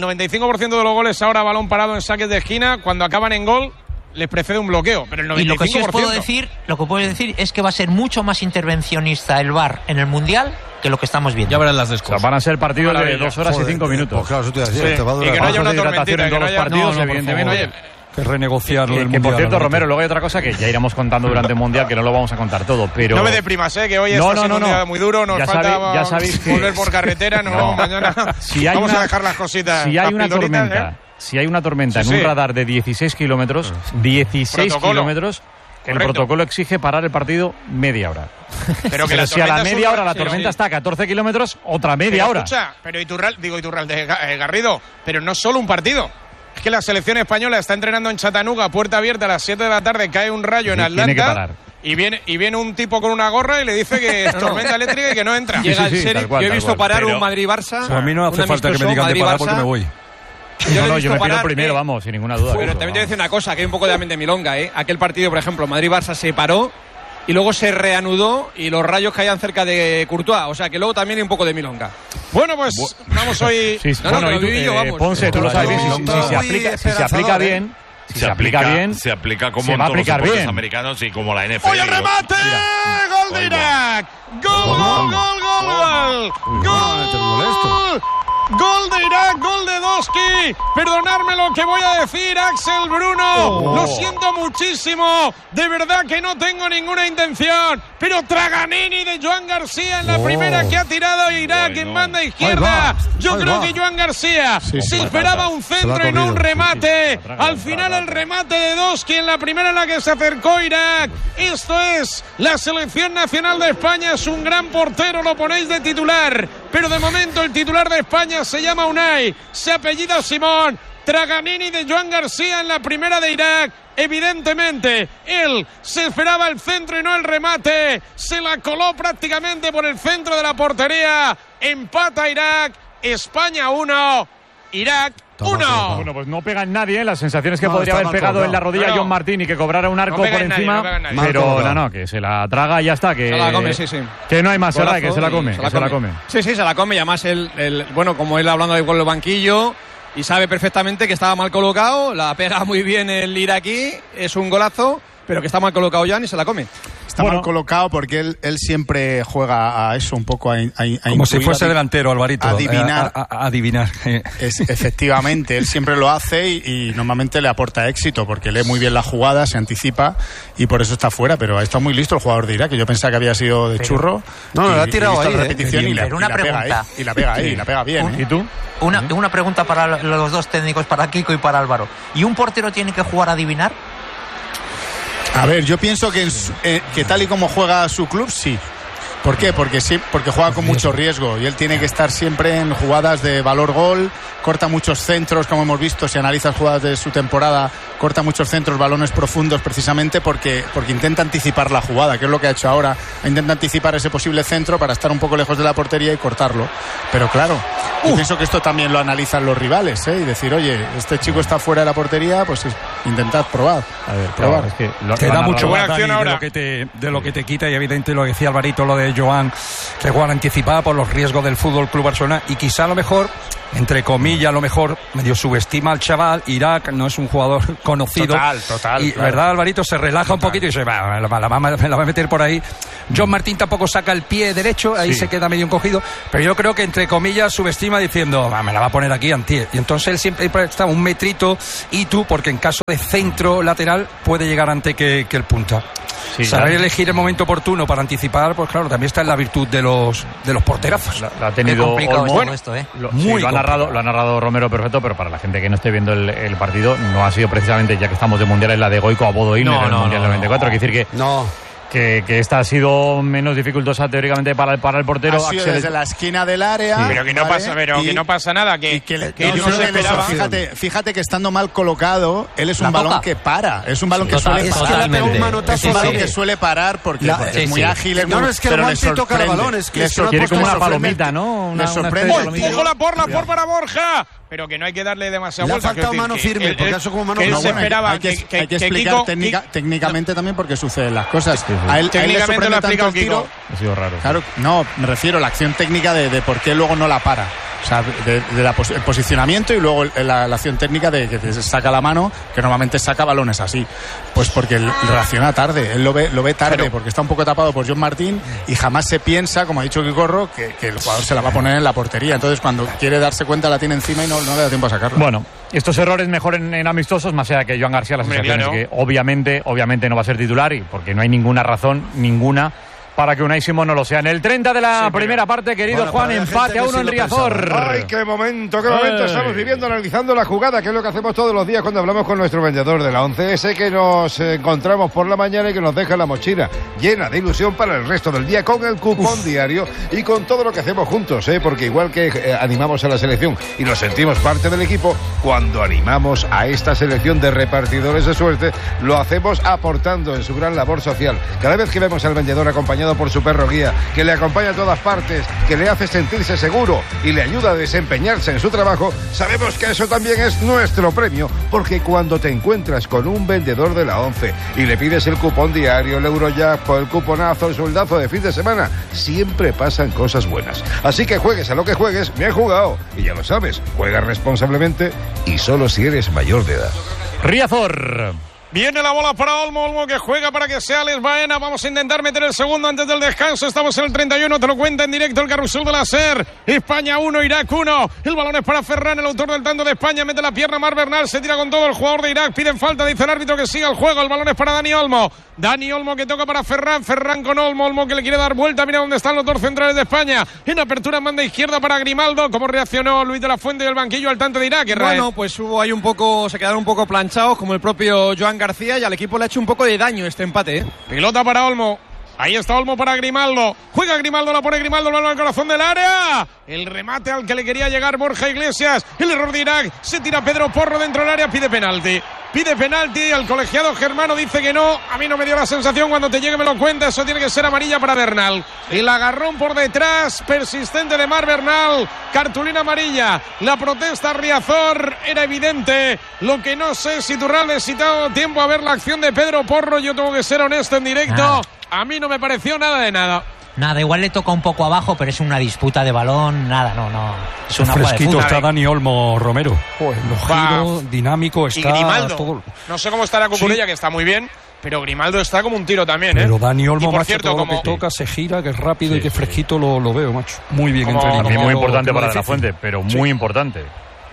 balón parado en saques de esquina, cuando acaban en gol les precede un bloqueo, pero el 95%. Y lo que sí os puedo decir es que va a ser mucho más intervencionista el VAR en el mundial que lo que estamos viendo. Ya verán las descosas. Van a ser partidos de 2 horas y 5 minutos. Pues claro, eso te iba a decir, te va a durar. Y que no haya una tormentita, en todos los partidos, evidentemente. Que renegociarlo del que mundial. Por cierto, Romero, luego hay otra cosa que ya iremos contando durante el mundial, que no lo vamos a contar todo, pero... No me deprimas, que hoy está siendo un día muy duro, nos falta volver por carretera, mañana vamos a dejar las cositas. Si hay una tormenta, en un radar de 16 kilómetros, el protocolo exige parar el partido media hora. Pero si a la media hora la tormenta está a 14 kilómetros, otra media hora. Escucha, pero Iturralde, Garrido, pero no solo un partido. Es que la selección española está entrenando en Chattanooga, puerta abierta, a las 7 de la tarde, cae un rayo en Atlanta y viene un tipo con una gorra y le dice que es tormenta eléctrica y que no entra. Llega el Sheriff. Yo he visto parar un Madrid-Barça. A mí no hace falta que me digan de parar porque me voy. Yo me pido primero, vamos, sin ninguna duda. Pero también te voy a decir una cosa, que hay un poco de ambiente milonga, Aquel partido, por ejemplo, Madrid-Barça se paró y luego se reanudó y los rayos caían cerca de Courtois, o sea que luego también hay un poco de milonga. Bueno, pues vamos hoy... Ponce, tú lo sabes bien, si se aplica bien... Se aplica como en todos los deportes americanos y como la NFL. ¡Oye, el remate! ¡Gol de Irak! ¡Gol! ¡Gol de Irak! ¡Gol de 2! Lewandowski. Perdonadme lo que voy a decir, Axel Bruno. Lo siento muchísimo. De verdad que no tengo ninguna intención. Pero Traganini de Joan García en la primera que ha tirado Irak en banda izquierda. Yo creo que Joan García se esperaba un centro y no un remate. Al final el remate de Doski en la primera en la que se acercó Irak. Esto es la selección nacional de España. Es un gran portero, lo ponéis de titular. Pero de momento el titular de España se llama Unai, se apellida Simón. Traganini de Joan García en la primera de Irak. Evidentemente, él se esperaba el centro y no el remate. Se la coló prácticamente por el centro de la portería. Empata Irak. España 1, Irak 1. Bueno, pues no pega en nadie, las sensaciones que podría haber pegado en la rodilla John Martín y que cobrara un arco por encima, pero no, que se la traga y ya está, que se la come, sí. Que no hay más, ¿verdad? Que se la come, se la come. Sí, se la come, y además bueno, como él hablando ahí con el banquillo, y sabe perfectamente que estaba mal colocado, la pega muy bien el iraquí, es un golazo, pero que está mal colocado Jan y se la come. Está mal colocado porque él siempre juega a eso, un poco a como si fuese delantero, Alvarito. Adivinar. Adivinar. Efectivamente, él siempre lo hace y normalmente le aporta éxito porque lee muy bien la jugada, se anticipa y por eso está fuera. Pero ha estado muy listo el jugador de Irak, que yo pensaba que había sido de churro. No, la ha tirado ahí. Repetición y una pregunta. La pega ahí, la pega bien. ¿Y tú? Una pregunta para los dos técnicos, para Kiko y para Álvaro. ¿Y un portero tiene que jugar a adivinar? A ver, yo pienso que tal y como juega su club, sí. ¿Por qué? Porque juega con mucho riesgo y él tiene que estar siempre en jugadas de valor gol, corta muchos centros, como hemos visto, si analizas jugadas de su temporada, corta muchos centros, balones profundos, precisamente porque intenta anticipar la jugada, que es lo que ha hecho ahora. Intenta anticipar ese posible centro para estar un poco lejos de la portería y cortarlo. Pero claro, yo pienso que esto también lo analizan los rivales, y decir, oye, este chico está fuera de la portería, pues intentad probar. A ver, probar. Es que te da mucho buena acción ahora. De lo que te quita, y evidente lo decía Alvarito, lo de Joan, que juega anticipada por los riesgos del Fútbol Club Barcelona, y quizá a lo mejor, entre comillas, a lo mejor medio subestima al chaval. Irak no es un jugador conocido. Total. Y claro, verdad, Alvarito se relaja un poquito y dice, me la va a meter por ahí. John Martín tampoco saca el pie derecho, ahí se queda medio encogido, pero yo creo que entre comillas subestima diciendo, me la va a poner aquí Antier. Y entonces él siempre está un metrito y tú, porque en caso de centro lateral puede llegar antes que el punta. Saber elegir el momento oportuno para anticipar, pues claro, también está en la virtud de los porterazos. La ha tenido complicado esto, lo ha narrado Romero perfecto, pero para la gente que no esté viendo el partido, no ha sido precisamente, ya que estamos de mundial, en la de Goico a Bodo Illner en el Mundial del 94. Quiere decir que esta ha sido menos dificultosa teóricamente para el portero. Ha sido desde la esquina del área. Sí, pero que no pasa nada. Fíjate que estando mal colocado, él es un balón que para. Es un balón que suele parar. Que suele parar porque es muy ágil. Es que el guante toca el balón. Es que quiere como una palomita, ¿no? Le sorprende. ¡Ojo la por para Borja! Pero que no hay que darle demasiada vuelta. Le ha faltado mano firme, porque eso como mano firme. Se esperaba hay que explicar técnicamente también por qué suceden las cosas. A él le sorprende tanto el tiro. Ha sido raro. Claro, no, me refiero a la acción técnica de por qué luego no la para. O sea, el posicionamiento y luego la acción técnica de que se saca la mano, que normalmente saca balones así. Pues porque él reacciona tarde, él lo ve tarde, porque está un poco tapado por John Martín y jamás se piensa, como ha dicho Quicorro, que el jugador se la va a poner en la portería. Entonces cuando quiere darse cuenta la tiene encima y no le da tiempo a sacarla. Bueno, estos errores mejor en amistosos, más allá que Joan García, la sensación es que obviamente no va a ser titular, y porque no hay ninguna razón, para que Unai Simón no lo sea. En el 30 de la primera parte, querido Juan, empate a 1 en Riazor. ¡Ay, qué momento estamos viviendo, analizando la jugada, que es lo que hacemos todos los días cuando hablamos con nuestro vendedor de la 11, ese que nos encontramos por la mañana y que nos deja la mochila llena de ilusión para el resto del día, con el cupón diario y con todo lo que hacemos juntos, porque igual que animamos a la selección y nos sentimos parte del equipo, cuando animamos a esta selección de repartidores de suerte, lo hacemos aportando en su gran labor social. Cada vez que vemos al vendedor acompañado por su perro guía, que le acompaña a todas partes, que le hace sentirse seguro y le ayuda a desempeñarse en su trabajo, sabemos que eso también es nuestro premio, porque cuando te encuentras con un vendedor de la 11 y le pides el cupón diario, el Eurojackpot, el cuponazo, el sueldazo de fin de semana, siempre pasan cosas buenas. Así que juegues a lo que juegues, bien jugado. Y ya lo sabes, juega responsablemente y solo si eres mayor de edad. Riazor. Viene la bola para Olmo, Olmo que juega para que sea Alex Baena. Vamos a intentar meter el segundo antes del descanso. Estamos en el 31, te lo cuenta en directo el carrusel de la SER. España 1, Irak 1. El balón es para Ferran, el autor del tanto de España. Mete la pierna Marc Bernal, se tira con todo el jugador de Irak. Piden falta, dice el árbitro que siga el juego. El balón es para Dani Olmo. Dani Olmo que toca para Ferran, Ferran con Olmo, Olmo que le quiere dar vuelta. Mira dónde están los dos centrales de España. En apertura manda izquierda para Grimaldo. ¿Cómo reaccionó Luis de la Fuente del banquillo al tanto de Irak? Bueno, pues hubo ahí se quedaron un poco planchados, como el propio Joan García, y al equipo le ha hecho un poco de daño este empate, ¿eh? Pilota para Olmo. Ahí está Olmo para Grimaldo. Juega Grimaldo, la pone Grimaldo, el balón al corazón del área. El remate al que le quería llegar Borja Iglesias. El error de Irak. Se tira Pedro Porro dentro del área. Pide penalti. Pide penalti. El colegiado germano dice que no. A mí no me dio la sensación. Cuando te llegue me lo cuenta. Eso tiene que ser amarilla para Bernal. El agarrón por detrás. Persistente de Marc Bernal. Cartulina amarilla. La protesta Riazor era evidente. Lo que no sé si Turralde si te ha dado tiempo a ver la acción de Pedro Porro. Yo tengo que ser honesto en directo. A mí no me pareció nada de nada. Nada, igual le toca un poco abajo, pero es una disputa de balón. Nada, no. Es una fresquito está Dani Olmo, Romero. Los giros, dinámico, está. Y Grimaldo. Todo. No sé cómo está la Cucurella, que está muy bien, pero Grimaldo está como un tiro también, Pero Dani Olmo, por macho, cierto, todo como lo que toca, se gira, que es rápido y que es fresquito, lo veo, macho. Muy bien como, entre líneas. Muy importante para De la Fuente, pero muy importante.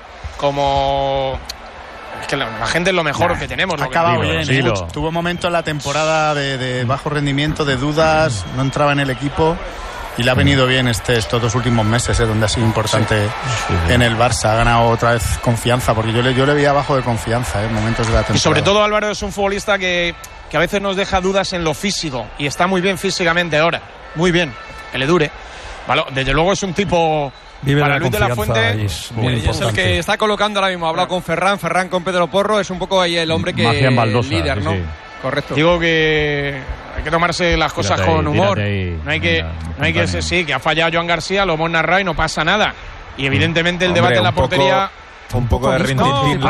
Como... Es que la gente es lo mejor que tenemos. Ha acabado bien. Tuvo momentos en la temporada de bajo rendimiento, de dudas, no entraba en el equipo y le ha venido bien estos 2 últimos meses, donde ha sido importante en el Barça. Ha ganado otra vez confianza, porque yo le veía bajo de confianza en momentos de la temporada. Y sobre todo Álvaro es un futbolista que a veces nos deja dudas en lo físico y está muy bien físicamente ahora. Muy bien, que le dure. Vale, desde luego es un tipo... Para Luis de la Fuente es el que está colocando ahora mismo. Ha hablado con Ferran con Pedro Porro. Es un poco ahí el hombre que líder, ¿no? Sí. Correcto. Digo que hay que tomarse las cosas con humor. No hay que sí, que ha fallado Joan García, lo hemos narrado y no pasa nada. Y evidentemente el debate en la portería... Un poco de rintintín.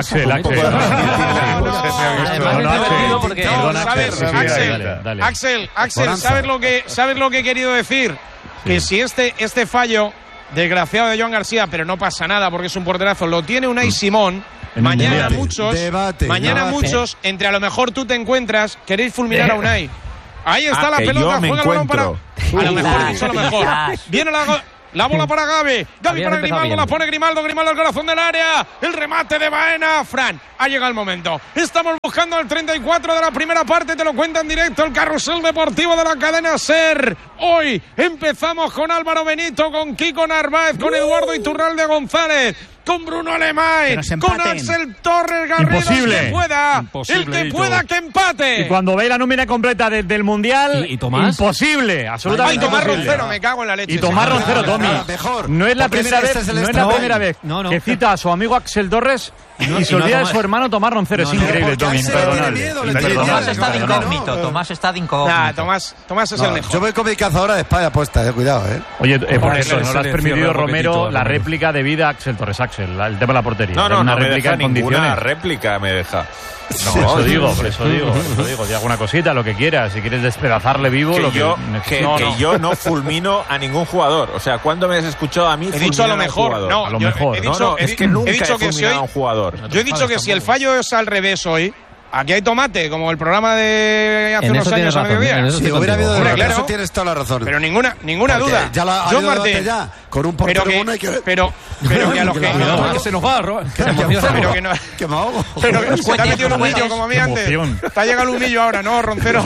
Axel, ¿sabes lo que he querido decir? Que si este fallo desgraciado de Joan García, pero no pasa nada porque es un porterazo, lo tiene Unai Simón. Mañana muchos, entre a lo mejor tú te encuentras, queréis fulminar a Unai. Ahí está la pelota, juega el balón para... A lo mejor. Viene la bola para Gavi para Grimaldo, la pone Grimaldo al corazón del área, el remate de Baena. Fran, ha llegado el momento, estamos buscando el 34 de la primera parte, te lo cuenta en directo el carrusel deportivo de la cadena SER. Hoy empezamos con Álvaro Benito, con Kiko Narváez, con Eduardo Iturralde González, con Bruno Alemán, con Axel Torres Garrido. Imposible. El que pueda que empate. Y cuando ve la nómina completa del Mundial, ¿Y Tomás? Imposible, absolutamente Tomás imposible. Roncero, me cago en la leche. Y Tomás Roncero, Tommy, no es la primera vez, que cita a su amigo Axel Torres y se olvida de su hermano Tomás Roncero. Es increíble, Tommy, imperdonable. Tomás está de incógnito. Tomás es el mejor. Yo voy con mi cazadora de España puesta, cuidado, Oye, por eso no le has permitido, Romero, la réplica debida a Axel Torres. Axel, el tema de la portería. No una me réplica deja en ninguna condiciones. réplica, me deja. Por eso digo. Di alguna cosita, lo que quieras. Si quieres despedazarle vivo, que yo no fulmino a ningún jugador. O sea, ¿cuándo me has escuchado a mí fulminar he dicho a lo mejor. No, a lo mejor. Es que nunca he fulminado a un jugador. Yo he dicho que si el fallo es al revés hoy, aquí hay tomate, como el programa de hace unos años a mediodía. Si hubiera habido de eso tienes toda la razón. Pero ninguna duda. Ya la John Martín, ya con un portero bueno hay que... Pero que a los que se nos va, pero que no, que me ahogo. Pero que se te ha metido el humillo como a mí antes. Te ha llegado el humillo ahora, ¿no, Roncero?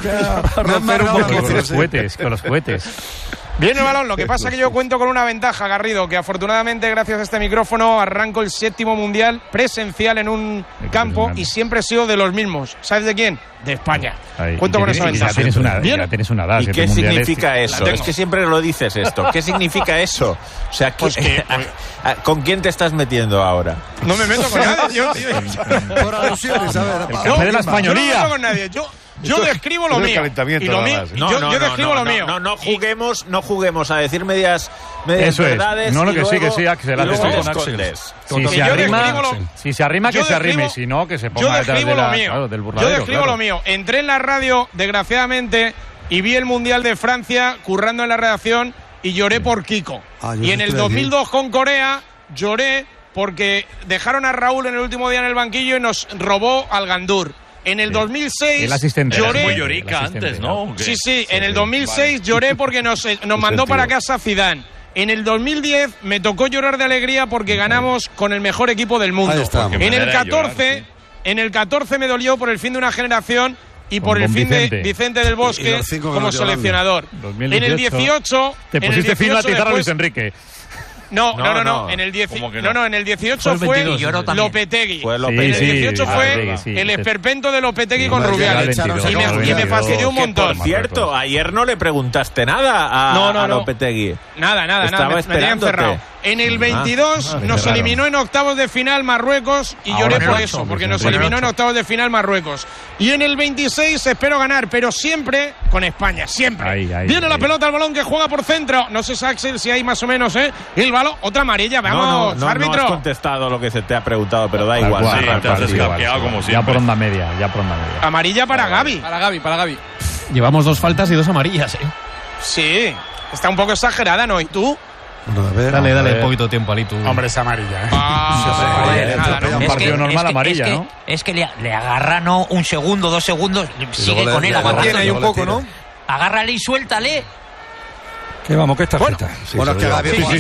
Con los cohetes. Viene el balón, lo que pasa es que yo cuento con una ventaja, Garrido, que afortunadamente gracias a este micrófono arranco el 7º mundial presencial en un campo y siempre he sido de los mismos. ¿Sabes de quién? De España. Cuento con esa ventaja. Ya tienes una edad. ¿Y qué significa eso? Es que siempre lo dices esto. ¿Qué significa eso? O sea, ¿con quién te estás metiendo ahora? No me meto con nadie. Por alusiones, a ver. El café de la españolía. No me meto con nadie. Yo describo lo mío. Yo describo lo mío. No juguemos a decir medias verdades. No, lo que sí, Axel. Si se arrima, que se arrime. Y si no, que se ponga detrás del burladero. Yo describo lo mío. Entré en la radio, desgraciadamente, y vi el Mundial de Francia currando en la redacción y lloré por Kiko. Y en el 2002 con Corea lloré porque dejaron a Raúl en el último día en el banquillo y nos robó al Gandur. En el 2006 el asistente. lloré. Muy llorica antes, ¿no? Sí, en el 2006 lloré porque nos mandó para casa Zidane. En el 2010 me tocó llorar de alegría porque ganamos con el mejor equipo del mundo. En el 14 me dolió por el fin de una generación y por el fin de Vicente del Bosque como seleccionador. 2018, en el 18 te pusiste fino a tizar a Luis Enrique. No. En el 18 fue Lopetegui. En el 18 fue el esperpento de Lopetegui con Rubiales. Y me fastidió un montón. Por cierto, ayer no le preguntaste nada a Lopetegui. Nada. Me tenía encerrado. En el 22 nos eliminó en octavos de final Marruecos y lloré por eso, porque nos eliminó en octavos de final Marruecos. Y en el 26 espero ganar, pero siempre con España, siempre. Viene la pelota al balón que juega por centro. No sé, Axel, si hay más o menos, el balón. Otra amarilla, vamos, árbitro. No has contestado lo que se te ha preguntado, pero da igual. Ya por onda media. Amarilla para Gavi. Para Gavi. Llevamos 2 faltas y 2 amarillas, Sí, está un poco exagerada, ¿no? ¿Y tú? Bueno, a ver, dale un poquito de tiempo, Ali, tú. Hombre, es amarilla, un partido normal amarilla, ¿no? Es que le agarra, ¿no? 1 segundo, 2 segundos, sigue con él aguantando. Ahí un poco, ¿no? Agárrale y suéltale. Que vamos, que es tarjeta. Bueno, es que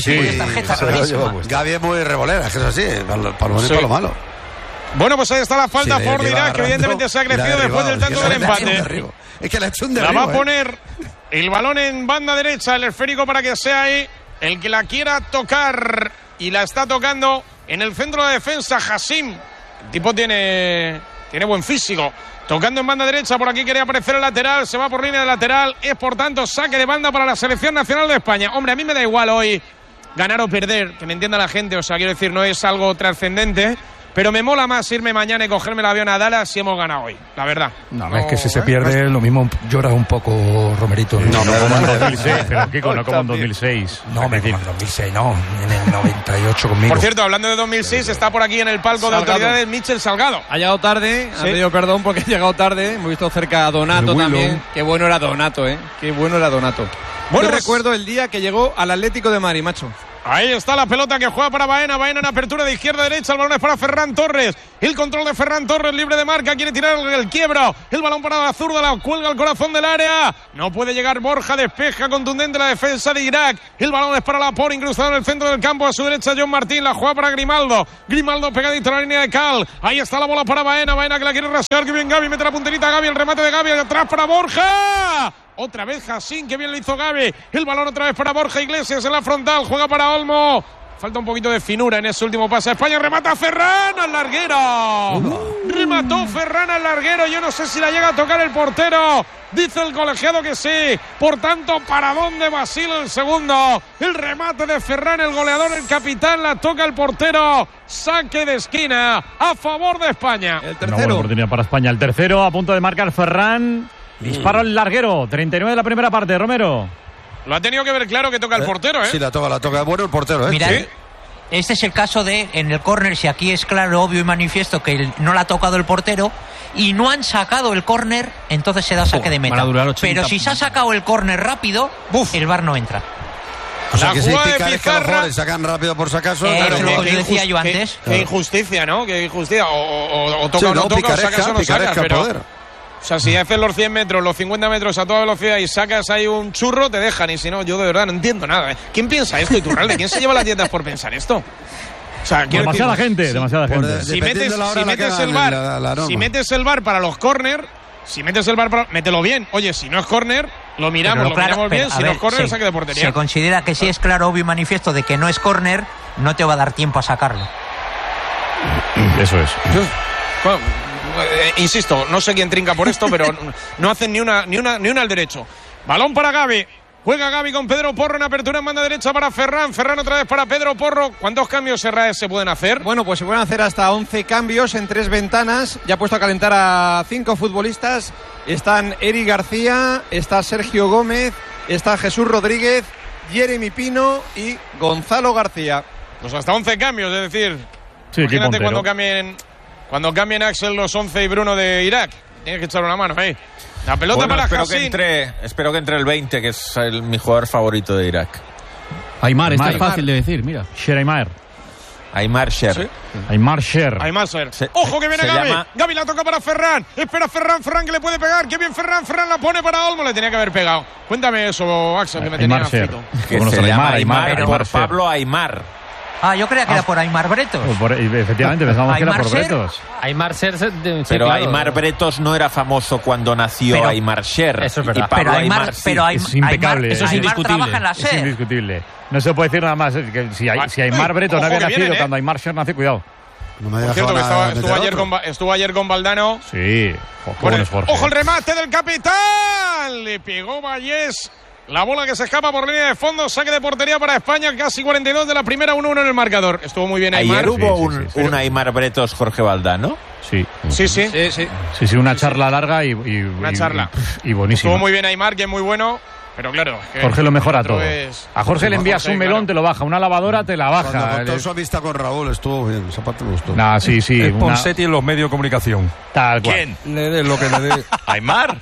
Gavi Gavi es muy revolera, es que es así, para lo bueno y para lo malo. Bueno, pues ahí está la falta a favor de Irak, que evidentemente se ha crecido después del tanto del empate. Es que le ha hecho un derribo. La va a poner el balón en banda derecha, el esférico, para que sea ahí el que la quiera tocar. Y la está tocando en el centro de defensa, Hassim. El tipo tiene buen físico. Tocando en banda derecha, por aquí quería aparecer el lateral, se va por línea de lateral, es por tanto saque de banda para la selección nacional de España. Hombre, a mí me da igual hoy ganar o perder, que me entienda la gente, o sea, quiero decir, no es algo trascendente, pero me mola más irme mañana y cogerme el avión a Dallas si hemos ganado hoy, la verdad. No, es que si se pierde, lo mismo lloras un poco, Romerito. No como en 2006, pero Kiko, no como en 2006. No, como en 2006, no, en el 98 conmigo. Por cierto, hablando de 2006, está por aquí en el palco de autoridades Michel Salgado. Ha llegado tarde, ha pedido perdón porque ha llegado tarde. Hemos visto cerca a Donato también. Qué bueno era Donato, Qué bueno era Donato. Bueno, recuerdo el día que llegó al Atlético de Madrid, macho. Ahí está la pelota que juega para Baena. Baena en apertura de izquierda a derecha. El balón es para Ferran Torres. El control de Ferran Torres, libre de marca. Quiere tirar el quiebro. El balón para la zurda. La cuelga al corazón del área. No puede llegar Borja. Despeja contundente la defensa de Irak. El balón es para Laporte, incrustado en el centro del campo. A su derecha John Martín. La juega para Grimaldo. Grimaldo pegadito a la línea de Cal. Ahí está la bola para Baena. Baena que la quiere rascar. Que bien Gavi. Mete la punterita a Gavi. El remate de Gavi. Atrás para Borja. Otra vez Hassim, que bien lo hizo Gavi. El balón otra vez para Borja Iglesias en la frontal. Juega para Olmo. Falta un poquito de finura en ese último pase. España remata Ferran al larguero. Remató Ferran al larguero. Yo no sé si la llega a tocar el portero. Dice el colegiado que sí. Por tanto, paradón de Basil el segundo. El remate de Ferran, el goleador, el capitán. La toca el portero. Saque de esquina a favor de España. El tercero. Una buena oportunidad para España. El tercero a punto de marcar Ferran. Disparo al larguero. 39 de la primera parte. Romero. Lo ha tenido que ver claro que toca el portero, Sí, la toca. Bueno, el portero, Mira, ¿Sí? Este es el caso de, en el córner, si aquí es claro, obvio y manifiesto que no la ha tocado el portero y no han sacado el córner, entonces se da saque de meta. Pero si se ha sacado el córner rápido, el VAR no entra. O sea, que si picaresca los jugadores sacan rápido por si acaso. Es lo que decía yo antes. Qué injusticia, ¿no? Qué injusticia. O toca o no toca, o sacas o no sacas, pero... O sea, si haces los 100 metros, los 50 metros a toda velocidad y sacas ahí un churro, te dejan. Y si no, yo de verdad no entiendo nada. ¿Quién piensa esto, Iturralde? ¿Quién se lleva las dietas por pensar esto? O sea, demasiada gente. Si metes el VAR para los córner, mételo bien. Oye, si no es córner, lo miramos bien. Si no es córner, saque de portería. Se considera que si es claro, obvio y manifiesto de que no es córner, no te va a dar tiempo a sacarlo. Eso es. Bueno, insisto, no sé quién trinca por esto, pero no hacen ni una al derecho. Balón para Gavi. Juega Gavi con Pedro Porro en apertura en banda derecha para Ferran. Ferran otra vez para Pedro Porro. ¿Cuántos cambios se pueden hacer? Bueno, pues se pueden hacer hasta 11 cambios en 3 ventanas. Ya ha puesto a calentar a 5 futbolistas. Están Eric García, está Sergio Gómez, está Jesús Rodríguez, Jeremy Pino y Gonzalo García. Pues hasta 11 cambios, es decir, imagínate cuando cambien Axel los 11 y Bruno de Irak. Tienes que echar una mano ahí. La pelota para Hassim. Espero que entre el 20, que es mi jugador favorito de Irak. Aymar, esto es fácil de decir, mira. Sher Aymar. Aimar Sher. ¿Sí? Aimar Sher. Ojo que viene Gavi. Gavi la toca para Ferran. Espera Ferran que le puede pegar. Qué bien Ferran la pone para Olmo. Le tenía que haber pegado. Cuéntame eso, Axel, que me tenía frito. Que se llama Aimar por Pablo Aimar. Yo creía que era por Aimar Bretos. Efectivamente, pensamos que era por Bretos. Aimar Sher. Pero claro. Aimar Bretos no era famoso cuando nació Aimar Sher. Eso es verdad. Y Pablo Aimar es impecable. Eso es indiscutible. Trabaja en la SER. Es indiscutible. No se puede decir nada más. Que si Aimar Bretos no había nacido cuando Aimar Sher nació, cuidado. No me Por cierto, que estuvo ayer con Valdano. Sí. Ojo el remate del capitán. Le pegó Vallés. La bola que se escapa por línea de fondo, saque de portería para España, casi 42 de la primera, 1-1 en el marcador. Estuvo muy bien Aimar. ¿Ayer hubo un Aimar Bretos Jorge Valdano? Sí, una charla larga y buenísima. Estuvo muy bien Aimar, que es muy bueno, pero claro. Jorge lo mejora todo. A Jorge le envías un melón, te lo baja, una lavadora te la baja. Cuando contó su amistad con Raúl estuvo bien, esa parte me gustó. Sí. Es Ponseti en los medios de comunicación. Tal cual. ¿Quién? Le dé lo que le dé. ¿Aimar?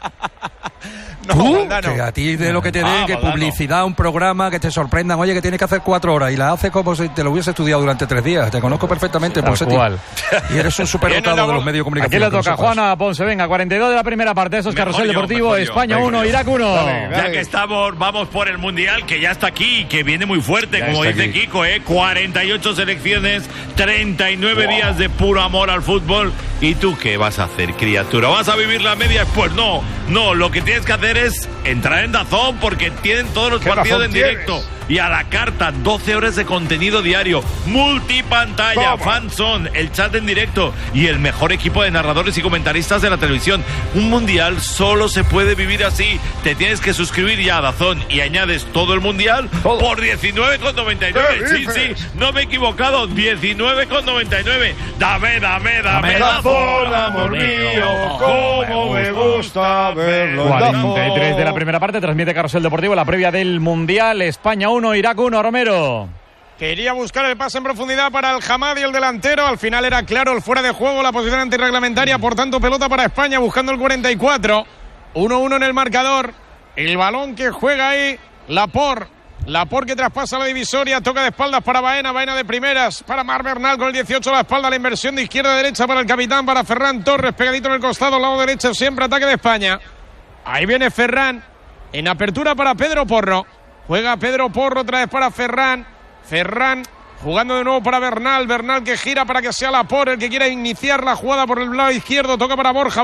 ¿Tú? Que a ti de lo que te den, que publicidad, un programa, que te sorprendan, oye, que tienes que hacer 4 horas y la haces como si te lo hubiese estudiado durante 3 días. Te conozco perfectamente, Ponseti. Y eres un superdotado de los medios de comunicación. Aquí le toca Juana Ponce, venga, 42 de la primera parte, eso es Carrusel Deportivo, España 1, Irak 1. Ya que estamos, vamos por el Mundial, que ya está aquí y que viene muy fuerte, como dice Kiko, 48 selecciones, 39 días de puro amor al fútbol. ¿Y tú qué vas a hacer, criatura? ¿Vas a vivir la media? Pues no, lo que tienes que hacer es entrar en DAZN, porque tienen todos los partidos en directo y a la carta, 12 horas de contenido diario, multipantalla, fanzone, el chat en directo y el mejor equipo de narradores y comentaristas de la televisión. Un mundial solo se puede vivir así. Te tienes que suscribir ya a DAZN y añades todo el mundial por 19,99. Sí, no me he equivocado, 19,99. Dame DAZN, amor mío, cómo me gusta verlo. 43 de la primera parte, transmite Carrusel Deportivo, la previa del Mundial. España 1, Irak 1, Romero. Quería buscar el pase en profundidad para el Hamadi, el delantero. Al final era claro el fuera de juego, la posición antirreglamentaria. Por tanto, pelota para España buscando el 44. 1-1 en el marcador. El balón que juega ahí, Laporte que traspasa la divisoria, toca de espaldas para Baena de primeras, para Marc Bernal con el 18 a la espalda, la inversión de izquierda a derecha para el capitán, para Ferran Torres, pegadito en el costado, lado derecho, siempre ataque de España. Ahí viene Ferran, en apertura para Pedro Porro. Juega Pedro Porro otra vez para Ferran jugando de nuevo para Bernal que gira para que sea Laporte el que quiera iniciar la jugada por el lado izquierdo, toca para Borja